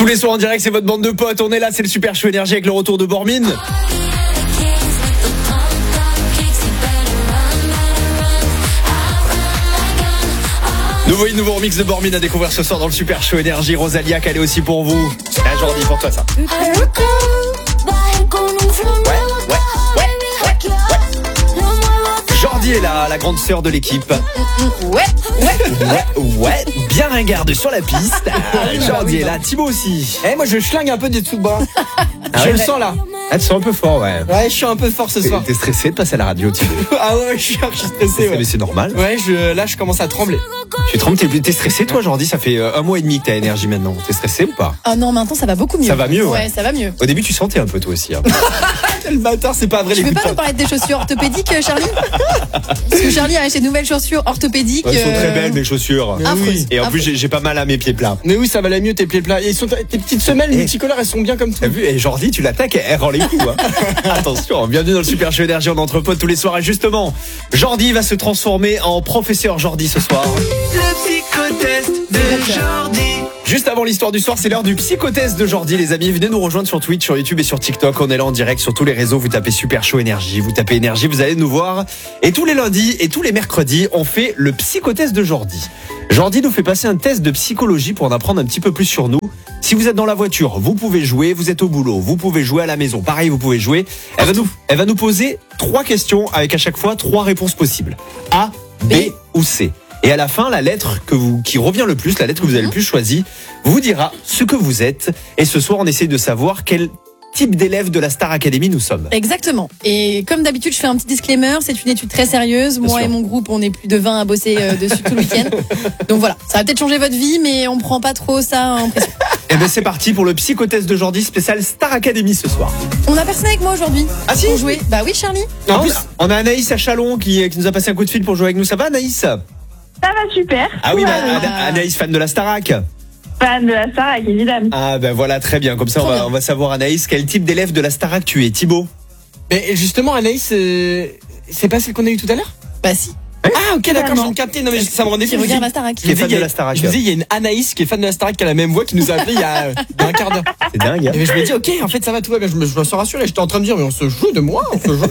Tous les soirs en direct, c'est votre bande de potes. On est là, c'est le Super Show Énergie avec le retour de Bormin. Nouveau remix de Bormin à découvrir ce soir dans le Super Show Énergie. Rosalia, qu'elle est aussi pour vous. Ah, Jordi, pour toi ça. Jordi est là, la grande sœur de l'équipe. Ouais, bien ringarde sur la piste. Jordi est là, Thibaut aussi. Moi je schlingue un peu des dessous de bras. Je le sens là. Ah, tu sens un peu fort, ouais. Ouais, je suis un peu fort ce soir. T'es stressé de passer à la radio, Thibaut? Ah ouais, je suis archi stressé. Mais c'est normal. Ouais, là je commence à trembler. Tu trembles, t'es stressé toi, Jordi? Ça fait 1 mois et demi que t'as énergie maintenant. T'es stressé ou pas? Ah non, maintenant ça va beaucoup mieux. Ça va mieux, ouais. Ça va mieux. Au début, tu sentais un peu toi aussi. Hein. Quel bâtard, c'est pas vrai. Tu veux pas nous parler de tes chaussures orthopédiques, Charlie? Parce que Charlie a acheté de nouvelles chaussures orthopédiques. Elles sont très belles, mes chaussures. Affreuses. Et en plus, j'ai pas mal à mes pieds plats. Mais oui, ça va la mieux tes pieds plats. Et tes petites semelles multicolores, elles sont bien comme tout. T'as vu? Et Jordi, tu l'attaques, elle rend les coups. Hein. Attention, bienvenue dans le Super Show Énergie en entrepôt tous les soirs. Et justement, Jordi va se transformer en professeur Jordi ce soir. Le psychotest de Jordi. Juste avant l'histoire du soir, c'est l'heure du psychotest de Jordi, les amis. Venez nous rejoindre sur Twitch, sur YouTube et sur TikTok. On est là en direct sur tous les réseaux. Vous tapez Super Show Énergie, vous tapez Énergie, vous allez nous voir. Et tous les lundis et tous les mercredis, on fait le psychotest de Jordi. Jordi nous fait passer un test de psychologie pour en apprendre un petit peu plus sur nous. Si vous êtes dans la voiture, vous pouvez jouer. Vous êtes au boulot, vous pouvez jouer à la maison. Pareil, vous pouvez jouer. Elle va nous poser 3 questions avec à chaque fois 3 réponses possibles. A, B ou C. Et à la fin, la lettre qui revient le plus, la lettre que vous avez le plus choisie, vous dira ce que vous êtes. Et ce soir, on essaie de savoir quel type d'élève de la Star Academy nous sommes. Exactement. Et comme d'habitude, je fais un petit disclaimer. C'est une étude très sérieuse. Moi et mon groupe, on est plus de 20 à bosser dessus tout le week-end. Donc voilà, ça va peut-être changer votre vie, mais on prend pas trop ça en pression. Et bien c'est parti pour le psychotest de Jordi spécial Star Academy ce soir. On a personne avec moi aujourd'hui. Ah si? Pour jouer. Bah oui, Charlie. En plus, on a Anaïs à Chalon qui nous a passé un coup de fil pour jouer avec nous. Ça va, Anaïs? Ça va super. Ah oui, Anaïs, fan de la Starac. Fan de la Starac, évidemment. Ah ben voilà, très bien. Comme ça, on va savoir, Anaïs, quel type d'élève de la Starac tu es. Thibaut? Mais justement, Anaïs, c'est pas celle qu'on a eu tout à l'heure? Bah si. Ah ok, d'accord, je viens de capter. Non mais ça me rendait Qui fou. regarde la Starac. Qui est fan de la Starac. Je me disais, il y a une Anaïs qui est fan de la Starac qui a la même voix qui nous a appelé il y a un quart d'heure. C'est dingue. Hein. Et je me dis, ok, en fait ça va, tout va bien. Je me suis rassuré. J'étais en train de dire, mais on se joue de moi.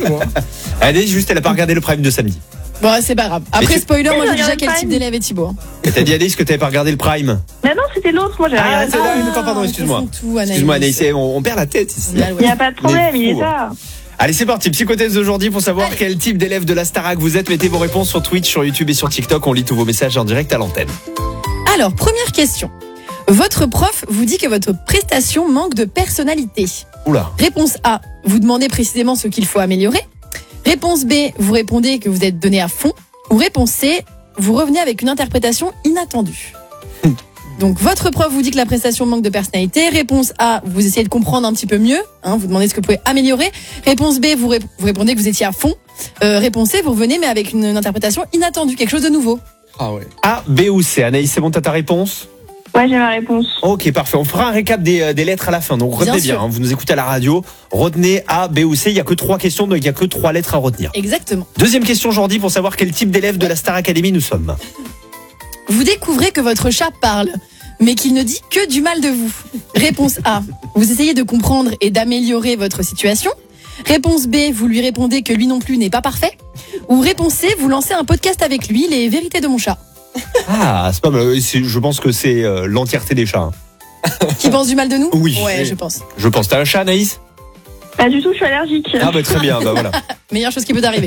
Anaïs, juste, elle a pas regardé le prime de samedi. Bon, c'est pas grave. Après, spoiler, moi je dis déjà quel type d'élève est Thibaut. Et t'as dit, Anaïs, que t'avais pas regardé le prime? Mais non, c'était l'autre, moi j'avais regardé. C'est là, pardon, excuse-moi. Excuse-moi, Anaïs, on perd la tête ici. Il n'y a pas de problème, il est tard. Allez, c'est parti, psychotest d'aujourd'hui pour savoir quel type d'élève de la Starac vous êtes. Mettez vos réponses sur Twitch, sur YouTube et sur TikTok. On lit tous vos messages en direct à l'antenne. Alors, première question. Votre prof vous dit que votre prestation manque de personnalité. Oula. Réponse A, vous demandez précisément ce qu'il faut améliorer. Réponse B, vous répondez que vous êtes donné à fond. Ou réponse C, vous revenez avec une interprétation inattendue. Donc, votre prof vous dit que la prestation manque de personnalité. Réponse A, vous essayez de comprendre un petit peu mieux. Vous demandez ce que vous pouvez améliorer. Réponse B, vous répondez que vous étiez à fond. Réponse C, vous revenez mais avec une interprétation inattendue, quelque chose de nouveau. Ah ouais. A, B ou C. Anaïs, c'est bon, t'as ta réponse? Ouais, j'ai ma réponse. Ok, parfait. On fera un récap des lettres à la fin. Donc retenez bien, vous nous écoutez à la radio. Retenez A, B ou C. Il n'y a que 3 questions, donc il n'y a que 3 lettres à retenir. Exactement. Deuxième question, Jordi, pour savoir quel type d'élève de la Star Academy nous sommes. Vous découvrez que votre chat parle, mais qu'il ne dit que du mal de vous. Réponse A, vous essayez de comprendre et d'améliorer votre situation. Réponse B, vous lui répondez que lui non plus n'est pas parfait. Ou réponse C, vous lancez un podcast avec lui, les vérités de mon chat. Ah, c'est pas mal. Je pense que c'est l'entièreté des chats. Qui pense du mal de nous? Oui. Ouais, je pense. Je pense. T'as un chat, Anaïs? Pas du tout, je suis allergique. Ah bah très bien, bah voilà. Meilleure chose qui peut arriver.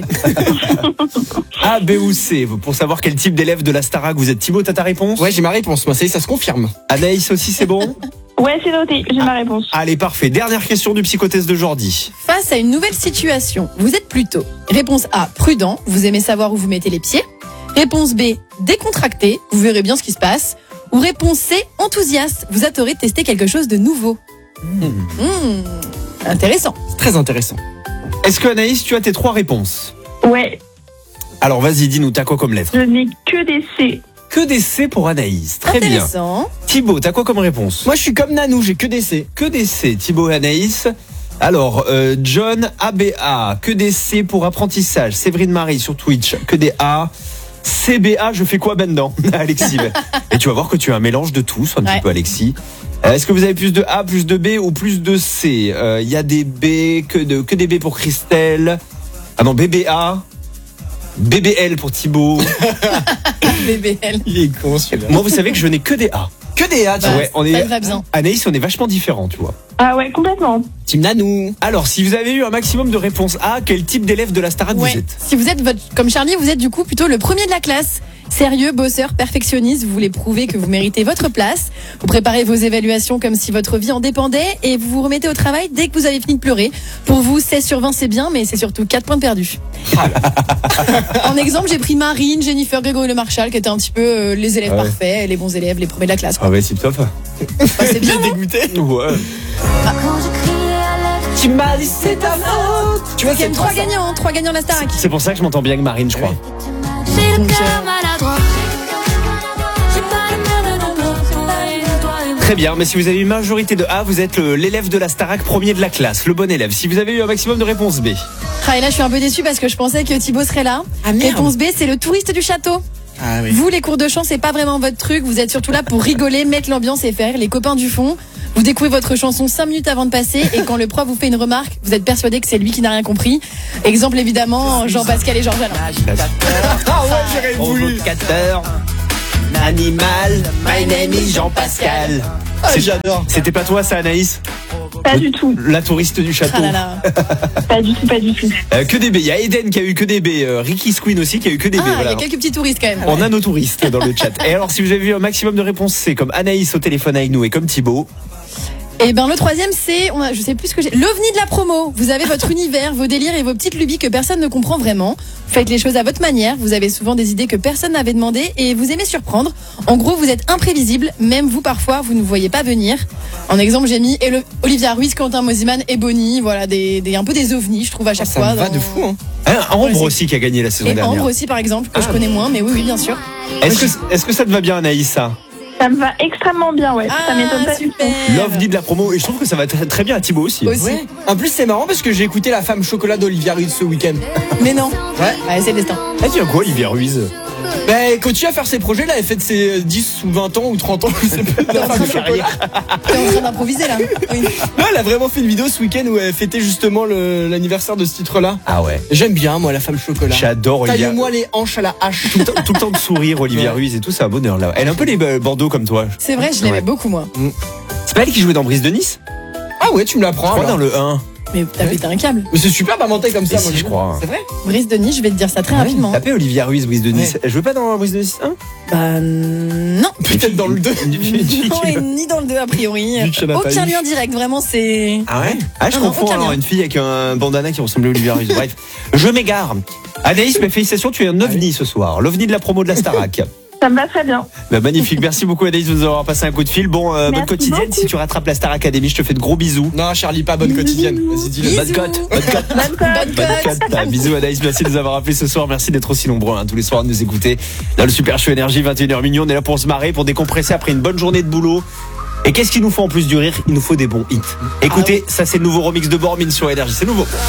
A, B ou C, pour savoir quel type d'élève de la Starac vous êtes. Thibaut, t'as ta réponse? Ouais, j'ai ma réponse. Moi, ça se confirme. Anaïs aussi, c'est bon? Ouais, c'est noté, j'ai ma réponse. Allez, parfait. Dernière question du psychotest de Jordi. Face à une nouvelle situation, vous êtes plutôt réponse A, prudent, vous aimez savoir où vous mettez les pieds. Réponse B, décontracté, vous verrez bien ce qui se passe. Ou réponse C, enthousiaste, vous adorez tester quelque chose de nouveau. Intéressant. C'est très intéressant. Est-ce que Anaïs, tu as tes 3 réponses? Ouais. Alors vas-y, dis-nous, t'as quoi comme lettre? Je n'ai que des C. Que des C pour Anaïs. Très bien. Intéressant. Thibaut, t'as quoi comme réponse? Moi, je suis comme Nanou, j'ai que des C. Que des C, Thibaut et Anaïs. Alors, John, ABA, que des C pour apprentissage. Séverine Marie sur Twitch, que des A. CBA, je fais quoi maintenant? Alexis. Et tu vas voir que tu as un mélange de tous, un petit peu, Alexis. Est-ce que vous avez plus de A, plus de B ou plus de C? Il y a des B, que des B pour Christelle. Ah non, BBA. BBL pour Thibaut. BBL. Il est con celui-là. Moi, vous savez que je n'ai que des A. Que des A, tu vois. Ouais, on Ça est. te va bien. Anaïs, on est vachement différents, tu vois. Ah ouais, complètement. Team Nanou. Alors, si vous avez eu un maximum de réponses A, quel type d'élève de la Starac Ouais. vous êtes? Si vous êtes comme Charlie, vous êtes du coup plutôt le premier de la classe. Sérieux, bosseur, perfectionniste, vous voulez prouver que vous méritez votre place. Vous préparez vos évaluations comme si votre vie en dépendait et vous vous remettez au travail dès que vous avez fini de pleurer. Pour vous, 16 sur 20 c'est bien, mais c'est surtout 4 points de perdus. En exemple, j'ai pris Marine, Jennifer, Grégory Le Marchal, qui étaient un petit peu les élèves Ah ouais. parfaits, les bons élèves, les premiers de la classe. Ah ouais, c'est top. C'est bien. Dégoûté. Ouais. Tu m'as dit c'est ta faute. Tu vois, Il y a 3 gagnants, 3 gagnants de la Starac. C'est pour ça que je m'entends bien avec Marine, je crois. Donc, Très bien, mais si vous avez une majorité de A, vous êtes l'élève de la Starac premier de la classe, le bon élève. Si vous avez eu un maximum de réponses B. et là, je suis un peu déçue parce que je pensais que Thibaut serait là. Ah, merde. Réponse B, c'est le touriste du château. Ah oui. Vous, les cours de chant, c'est pas vraiment votre truc. Vous êtes surtout là pour rigoler, mettre l'ambiance et faire rire les copains du fond. Vous découvrez votre chanson 5 minutes avant de passer et quand le prof vous fait une remarque, vous êtes persuadé que c'est lui qui n'a rien compris. Exemple évidemment, Jean-Pascal et Georges Alain. Ah ouais, j'aurais voulu. Provocateur, animal, my name is Jean-Pascal. Ah, j'adore. C'était pas toi ça, Anaïs? Pas du tout. La touriste du château. Ah là là. Pas du tout, pas du tout. Que des B. Il y a Eden qui a eu que des B. Ricky Squeen aussi qui a eu que des B. Ah, il y Voilà. a quelques petits touristes quand même. On a nos touristes dans le chat. Et alors, si vous avez eu un maximum de réponses C, comme Anaïs au téléphone avec nous et comme Thibaut. Et ben le troisième c'est, je sais plus ce que j'ai, l'OVNI de la promo. Vous avez votre univers, vos délires et vos petites lubies que personne ne comprend vraiment. Vous faites les choses à votre manière, vous avez souvent des idées que personne n'avait demandé et vous aimez surprendre. En gros, vous êtes imprévisible, même vous parfois vous ne voyez pas venir. En exemple, j'ai mis Olivia Ruiz, Quentin Mosiman et Bonnie, voilà un peu des ovnis, je trouve à chaque Ça fois. me va dans- de fou, hein. Ambre Ouais, aussi qui a gagné la saison Et dernière. Ambre aussi par exemple, que je connais moins, mais oui bien sûr. Est-ce que ça te va bien, Anaïs, ça? Ça me va extrêmement bien, ouais. ça m'étonne pas du tout. super. L'OVNI de la promo. Et je trouve que ça va très bien à Thibaut aussi. Aussi. Ouais. En plus, c'est marrant parce que j'ai écouté La Femme Chocolat d'Olivia Ruiz ce week-end. Mais non. Ouais. C'est le destin. Elle dit quoi, Olivia Ruiz? Ben, continue à faire ses projets là, elle fait de ses 10 ou 20 ans ou 30 ans, je sais pas. La Femme Chocolat. T'es en train d'improviser là. Oui. Non, elle a vraiment fait une vidéo ce week-end où elle fêtait justement l'anniversaire de ce titre-là. Ah ouais. J'aime bien, moi, La Femme Chocolat. J'adore Olivia. Taille-moi les hanches à la hache. Tout le temps de sourire, Olivia Ouais. Ruiz et tout, c'est un bonheur là. Elle a un peu les bandeaux comme toi. C'est vrai, je l'aimais Ouais. beaucoup moi. C'est pas elle qui jouait dans Brise de Nice? Ah ouais, tu me l'apprends. Je crois alors. dans le 1. Mais t'as pété un câble. Mais c'est super d'inventer comme ça, Et moi, si, je crois. C'est vrai? Brice Denis, je vais te dire ça très rapidement. Tapez Olivia Ruiz, Brise de Nice. Elle jouait pas dans Brise de Nice 1? Bah non. Peut-être dans le 2. Non, et ni dans le 2 a priori. Vu qu'il y en a pas Aucun eu. lien direct, vraiment c'est. Ah ouais? Ah, je Non, confonds aucun alors lien. une fille avec un bandana qui ressemblait à Olivia Ruiz. Bref, je m'égare. Anaïs, mes félicitations, tu es un ovni ce soir. L'ovni de la promo de la Starac. Ça me va très bien. Bah, magnifique. Merci beaucoup, Anaïs, de nous avoir passé un coup de fil. Bon, bonne Merci quotidienne. beaucoup. Si tu rattrapes la Star Academy, je te fais de gros bisous. Non, Charlie, pas bonne quotidienne. Vas-y, dis-le. Bisous. Bonne cote. Bonne cote. Bonne Bonne cote. cote. Ah, bisous Anaïs, merci de nous avoir appelés ce soir, merci d'être aussi nombreux tous les soirs à nous écouter dans le Super Show Énergie, 21h minuit, on est là pour se marrer, pour décompresser après une bonne journée de boulot. Et qu'est-ce qu'il nous faut en plus du rire? Il nous faut des bons hits. Écoutez, ça c'est le nouveau remix de Bormin sur Énergie, c'est nouveau.